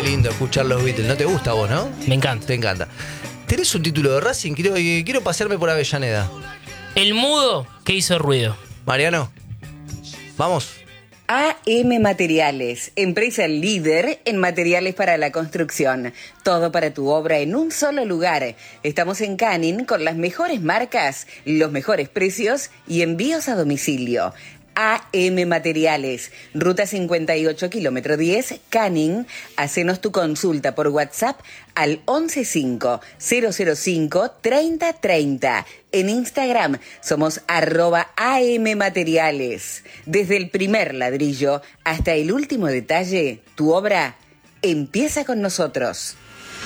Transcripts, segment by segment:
lindo escuchar los Beatles. ¿No te gusta a vos, no? Me encanta. Te encanta. ¿Tenés un título de Racing? Quiero pasearme por Avellaneda. El mudo que hizo ruido. Mariano, vamos. AM Materiales, empresa líder en materiales para la construcción. Todo para tu obra en un solo lugar. Estamos en Canning con las mejores marcas, los mejores precios y envíos a domicilio. AM Materiales, Ruta 58, kilómetro 10, Canning. Hacenos tu consulta por WhatsApp al 115-005-3030. En Instagram somos @AM Materiales. Desde el primer ladrillo hasta el último detalle, tu obra empieza con nosotros.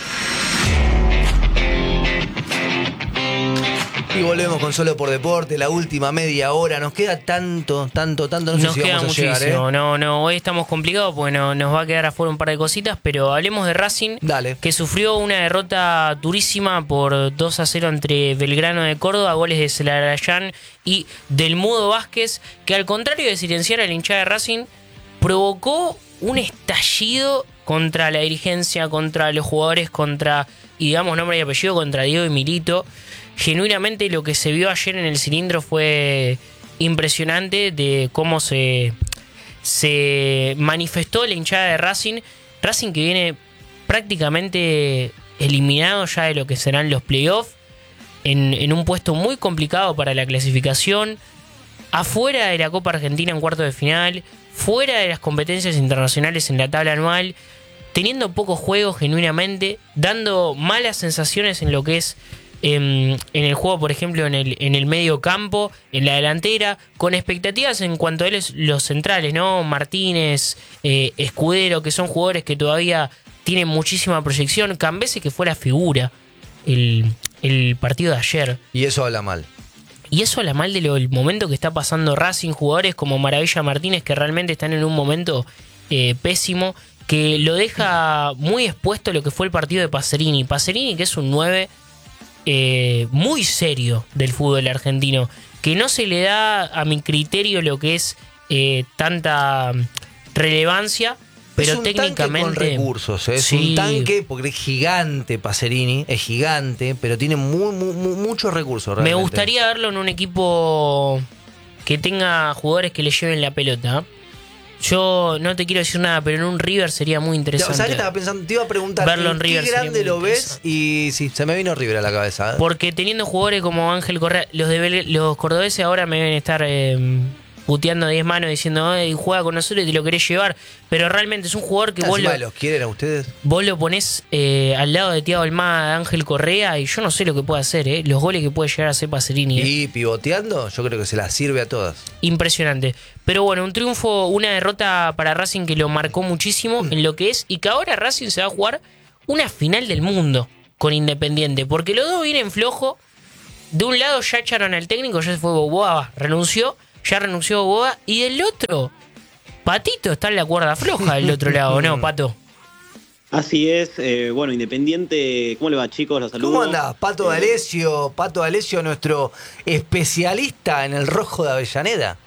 Y volvemos con Solo por Deporte, la última media hora. Nos queda tanto, no sé si queda vamos a llegar, muchísimo. No, hoy estamos complicados porque nos va a quedar afuera un par de cositas, pero hablemos de Racing. Dale. Que sufrió una derrota durísima por 2-0 entre Belgrano de Córdoba, goles de Celarayán y del Mudo Vázquez, que al contrario de silenciar a la hinchada de Racing, provocó un estallido contra la dirigencia, contra los jugadores, y digamos nombre y apellido, contra Diego y Milito. Genuinamente lo que se vio ayer en el cilindro fue impresionante de cómo se manifestó la hinchada de Racing. Racing que viene prácticamente eliminado ya de lo que serán los playoffs, en un puesto muy complicado para la clasificación, afuera de la Copa Argentina en cuartos de final, fuera de las competencias internacionales en la tabla anual, teniendo poco juego genuinamente, dando malas sensaciones en lo que es en el juego, por ejemplo, en el medio campo, en la delantera, con expectativas en cuanto a los centrales, ¿no? Martínez, Escudero, que son jugadores que todavía tienen muchísima proyección. Cambese, que fue la figura el partido de ayer. Y eso habla mal. Y eso habla mal del momento que está pasando Racing. Jugadores como Maravilla Martínez, que realmente están en un momento pésimo, que lo deja muy expuesto a lo que fue el partido de Pacerini. Pacerini, que es un 9 muy serio del fútbol argentino, que no se le da, a mi criterio, lo que es tanta relevancia, pero es un técnicamente tanque con recursos, es sí. Un tanque, porque es gigante Pacerini, es gigante, pero tiene muchos recursos realmente. Me gustaría verlo en un equipo que tenga jugadores que le lleven la pelota. Yo no te quiero decir nada, pero en un River sería muy interesante. ¿Sabes qué estaba pensando? Te iba a preguntar, verlo en River ¿qué grande lo ves? Y sí, se me vino River a la cabeza. Porque teniendo jugadores como Ángel Correa, los cordobeses ahora me deben estar puteando a 10 manos diciendo, juega con nosotros y te lo querés llevar. Pero realmente es un jugador que ¿Los quieren a ustedes? Vos lo ponés al lado de Thiago Almada, de Ángel Correa, y yo no sé lo que puede hacer, los goles que puede llegar a hacer Pacerini. Y pivoteando, yo creo que se las sirve a todas. Impresionante. Pero bueno, un triunfo, una derrota para Racing que lo marcó muchísimo en lo que es, y que ahora Racing se va a jugar una final del mundo con Independiente, porque los dos vienen flojo. De un lado ya echaron al técnico, ya se fue Boboa, ya renunció Boboa, y del otro, Patito está en la cuerda floja del otro lado, ¿no, Pato? Así es, bueno, Independiente, ¿cómo le va, chicos? Los saludo. ¿Cómo andás? Pato D'Alessio, nuestro especialista en el rojo de Avellaneda.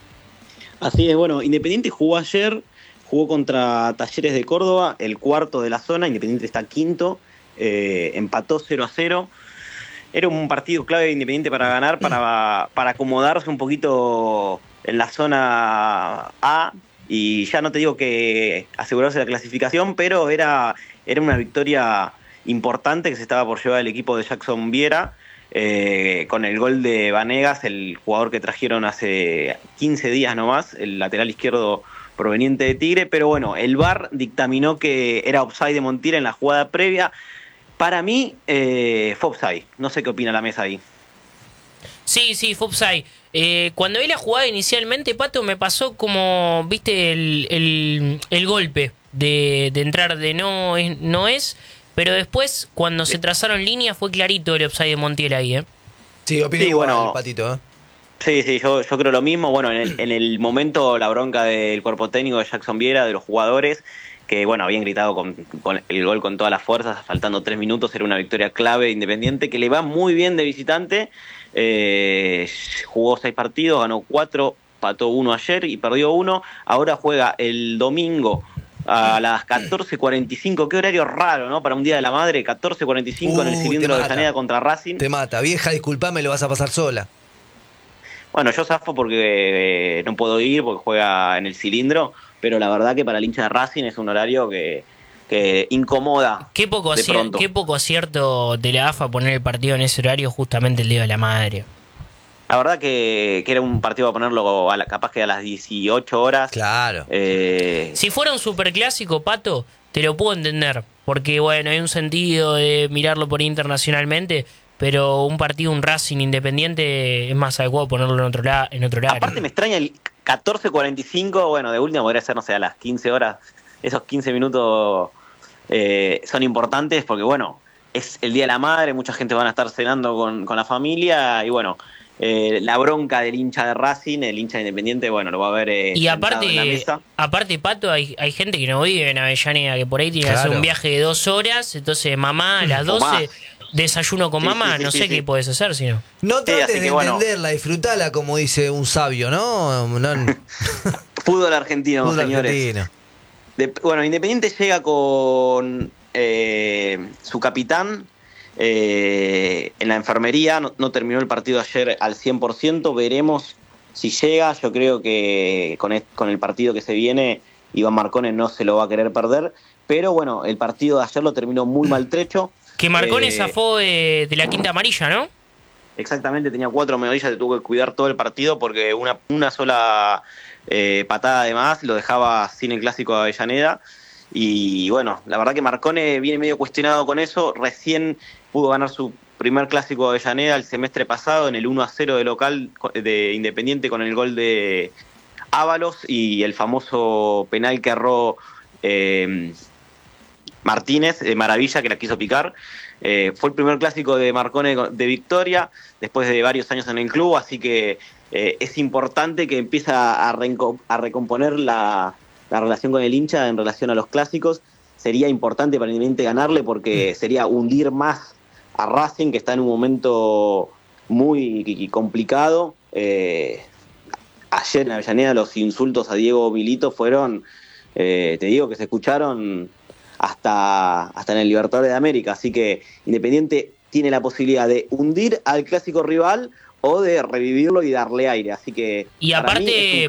Así es, bueno, Independiente jugó ayer, jugó contra Talleres de Córdoba, el cuarto de la zona, Independiente está quinto, empató 0-0. Era un partido clave de Independiente para ganar, para acomodarse un poquito en la zona A, y ya no te digo que asegurarse la clasificación, pero era una victoria importante que se estaba por llevar el equipo de Jackson Viera, con el gol de Vanegas, el jugador que trajeron hace 15 días nomás, el lateral izquierdo proveniente de Tigre. Pero bueno, el VAR dictaminó que era offside de Montiel en la jugada previa. Para mí fue offside. No sé qué opina la mesa ahí. Sí, fue offside. Cuando vi la jugada inicialmente, Pato, me pasó como, viste, el golpe de entrar de no es, pero después, cuando se trazaron líneas, fue clarito el offside de Montiel ahí, Sí, opino igual, bueno, Patito, Sí, yo creo lo mismo. Bueno, en el momento, la bronca del cuerpo técnico de Jackson Viera, de los jugadores, que bueno, habían gritado con el gol con todas las fuerzas, faltando 3 minutos, era una victoria clave de Independiente, que le va muy bien de visitante. Jugó 6 partidos, ganó 4, empató 1 ayer y perdió 1. Ahora juega el domingo a las 14:45. Qué horario raro, ¿no? Para un Día de la Madre, 14:45 en el cilindro de Avellaneda contra Racing. Te mata. Vieja, disculpame, lo vas a pasar sola. Bueno, yo zafo porque no puedo ir porque juega en el cilindro, pero la verdad que para el hincha de Racing es un horario que incomoda. Qué poco acierto de la AFA poner el partido en ese horario justamente el Día de la Madre. La verdad que era un partido a ponerlo capaz que a las 18 horas. Claro. Si fuera un superclásico, Pato, te lo puedo entender. Porque, bueno, hay un sentido de mirarlo por internacionalmente, pero un partido, un Racing Independiente, es más adecuado ponerlo en otro horario. Aparte me extraña el 14:45, bueno, de última podría ser, no sé, a las 15 horas. Esos 15 minutos son importantes porque, bueno, es el Día de la Madre, mucha gente van a estar cenando con la familia y, bueno, la bronca del hincha de Racing, el hincha de Independiente, bueno, lo va a ver y sentado en la mesa. Aparte, Pato, hay gente que no vive en Avellaneda, que por ahí tiene que hacer un viaje de 2 horas, entonces mamá a las 12, desayuno con mamá, no sé qué podés hacer, sino. No trates de entenderla, disfrutala, como dice un sabio, ¿no? Fútbol argentino, Fútbol señores. argentino. Bueno, Independiente llega con su capitán en la enfermería, no terminó el partido ayer al 100%, veremos si llega. Yo creo que con el partido que se viene, Iván Marcone no se lo va a querer perder, pero bueno, el partido de ayer lo terminó muy maltrecho. Que Marcone zafó de la quinta amarilla, ¿no? Exactamente, tenía 4 amarillas, se tuvo que cuidar todo el partido porque una sola patada de más lo dejaba sin el clásico de Avellaneda. Y bueno, la verdad que Marcone viene medio cuestionado con eso. Recién pudo ganar su primer clásico de Avellaneda el semestre pasado en el 1-0 de local de Independiente con el gol de Ábalos y el famoso penal que erró Martínez, Maravilla, que la quiso picar. Fue el primer clásico de Marcone de victoria después de varios años en el club, así que es importante que empiece a recomponer la relación con el hincha en relación a los clásicos. Sería importante para Independiente ganarle porque sería hundir más a Racing, que está en un momento muy complicado. Ayer en Avellaneda los insultos a Diego Milito fueron, te digo que se escucharon hasta en el Libertadores de América, así que Independiente tiene la posibilidad de hundir al clásico rival o de revivirlo y darle aire, así que y aparte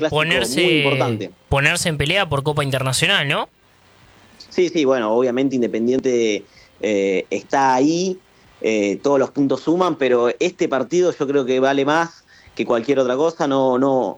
ponerse en pelea por Copa Internacional, ¿no? Sí, bueno, obviamente Independiente está ahí, todos los puntos suman, pero este partido yo creo que vale más que cualquier otra cosa, no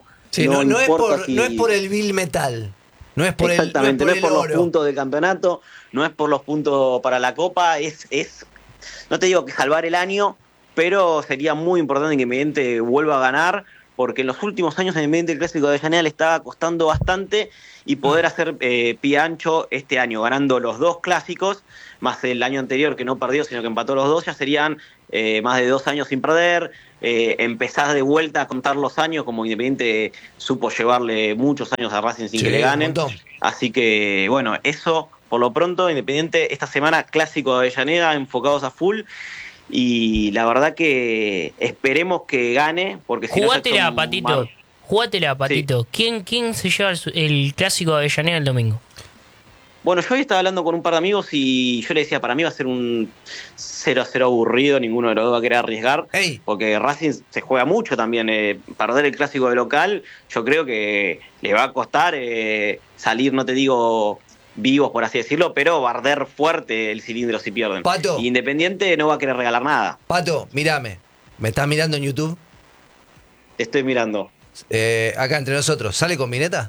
es por el Bill Metal. No es por exactamente, no es por los puntos del campeonato, no es por los puntos para la Copa, es no te digo que salvar el año, pero sería muy importante que Independiente vuelva a ganar, porque en los últimos años a Independiente el clásico de Avellaneda le estaba costando bastante, y poder hacer pie ancho este año, ganando los 2 clásicos, más el año anterior que no perdió, sino que empató los 2, ya serían más de 2 años sin perder. Empezar de vuelta a contar los años, como Independiente supo llevarle muchos años a Racing sin que le ganen. Así que, bueno, eso por lo pronto. Independiente esta semana clásico de Avellaneda, enfocados a full. Y la verdad que esperemos que gane, porque si jugátela, Patito. Jugátela, Patito. Sí. ¿Quién se lleva el clásico de Avellaneda el domingo? Bueno, yo hoy estaba hablando con un par de amigos y yo le decía, para mí va a ser un 0-0 aburrido, ninguno de los dos va a querer arriesgar, porque Racing se juega mucho también. Perder el clásico de local, yo creo que le va a costar salir, no te digo vivos, por así decirlo, pero barder fuerte el cilindro si pierden. Pato. Y Independiente no va a querer regalar nada. Pato, mírame. ¿Me estás mirando en YouTube? Te estoy mirando. Acá entre nosotros, ¿sale con vineta?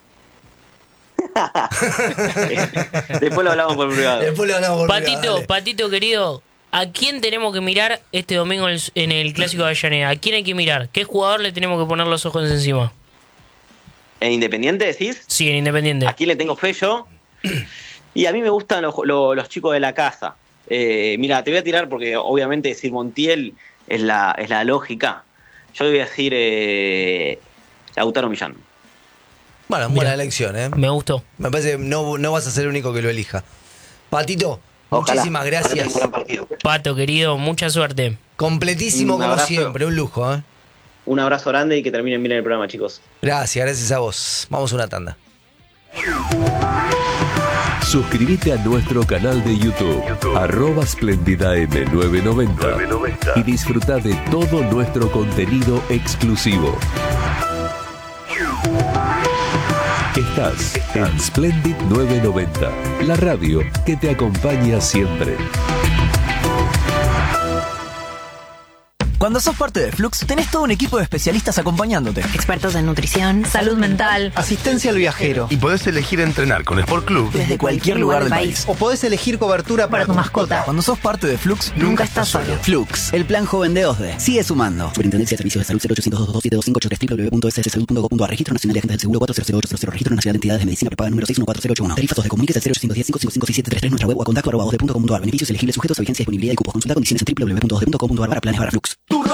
Después lo hablamos por privado. Patito querido, ¿a quién tenemos que mirar este domingo en el Clásico de Avellaneda? ¿A quién hay que mirar? ¿Qué jugador le tenemos que poner los ojos encima? ¿En Independiente decís? Sí, en Independiente. ¿A quién le tengo fe yo? Y a mí me gustan los chicos de la casa. Mira, te voy a tirar porque obviamente decir Montiel es la lógica. Yo le voy a decir Lautaro Millán. Bueno, buena elección, ¿eh? Me gustó. Me parece que no vas a ser el único que lo elija. Patito, ojalá. Muchísimas gracias. Pato, querido, mucha suerte. Completísimo como siempre, un lujo, ¿eh? Un abrazo grande y que terminen bien el programa, chicos. Gracias a vos. Vamos a una tanda. Suscríbete a nuestro canal de YouTube, @SplendidM990 y disfruta de todo nuestro contenido exclusivo. Estás en Splendid 990, la radio que te acompaña siempre. Cuando sos parte de Flux, tenés todo un equipo de especialistas acompañándote. Expertos en nutrición, salud mental, asistencia al viajero. Y podés elegir entrenar con Sport Club desde cualquier lugar del país. O podés elegir cobertura para tu mascota. Cuando sos parte de Flux, nunca estás solo. Flux, el plan joven de OSDE. Sigue sumando. Superintendencia de Servicios de Salud 0800-222-72583 www.sssalud.gov.ar. Registro Nacional de Agentes del Seguro 4000800. Registro Nacional de Entidades de Medicina Prepaga número 61481. Tarifas 2 de comuniques al 0810-555-6733. Nuestra web o a contacto @osde.com.ar. Beneficios elegibles sujetos a vigencia, disponibilidad y cupos. Consulta condiciones en www.osde.com.ar para planes para Flux.